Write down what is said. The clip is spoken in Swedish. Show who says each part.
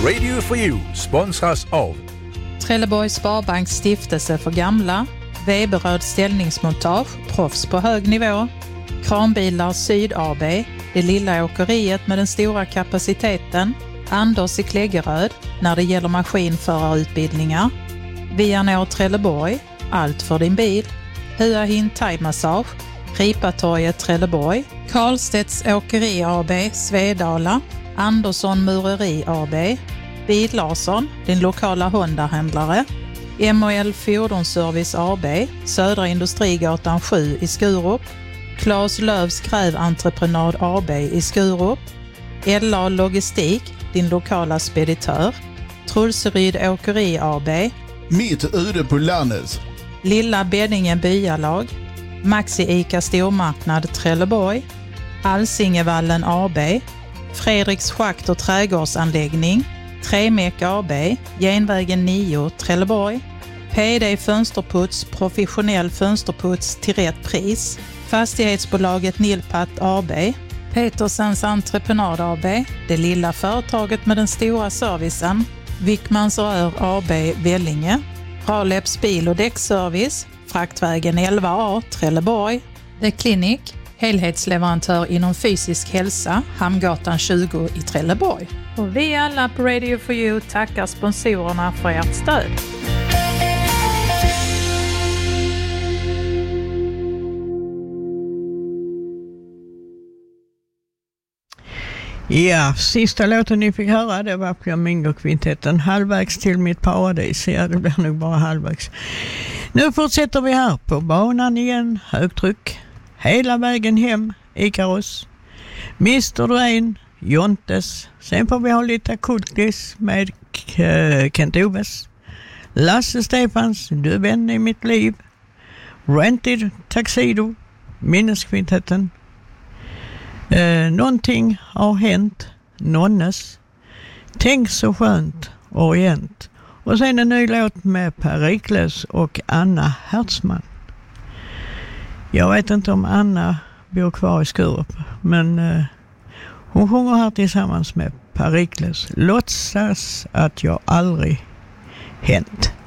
Speaker 1: Radio for You sponsras av
Speaker 2: Trelleborgs Sparbanks stiftelse för gamla, Weberöd ställningsmontage, proffs på hög nivå, Kranbilar Syd AB, det lilla åkeriet med den stora kapaciteten, Anders i Kläggeröd när det gäller maskinförarutbildningar, Vianor Trelleborg, allt för din bil, Hua Hin Thai-massage, Ripatorget Trelleborg, Karlstedts Åkeri AB, Svedala, Andersson Mureri AB, Bil Larsson, din lokala Honda-händlare, MOL Fordonsservice AB, Södra Industrigatan 7 i Skurup, Claes Lövs Gräventreprenad AB i Skurup, LA Logistik, din lokala speditör, Trulseryd Åkeri AB,
Speaker 3: Mitt ute på landet,
Speaker 2: Lilla Beddingen Byalag, Maxi Ica Stormarknad Trelleborg, Alsingevallen AB, Fredriks Schakt och trädgårdsanläggning, Tremek AB, Genvägen 9 Trelleborg, PD Fönsterputs, professionell fönsterputs till rätt pris, Fastighetsbolaget Nilpat AB, Petersens Entreprenad AB, det lilla företaget med den stora servicen, Wickmans Rör AB Vellinge, Raleps bil- och däckservice, Fraktvägen 11A Trelleborg, The Clinic, helhetsleverantör inom fysisk hälsa, Hamngatan 20 i Trelleborg. Och vi alla på Radio for You tackar sponsorerna för ert stöd.
Speaker 4: Ja, sista låten ni fick höra, det var Flamingo-kvintetten. Halvvägs till mitt paradis. Ja, det blir nog bara halvvägs. Nu fortsätter vi här på banan igen. Högtryck. Hela vägen hem. Ikaros. Mr. Dwayne. Jontes. Sen får vi ha lite kultis med Kent Oves. Lasse Stefans. Du vän i mitt liv. Rented Tuxedo. Minneskvintetten. Någonting har hänt. Nonnes. Tänk så skönt. Orient. Och sen en ny låt med Perikles och Anna Hertzman. Jag vet inte om Anna bor kvar i Skurup, men hon sjunger här tillsammans med Perikles. Låtsas att jag aldrig hänt.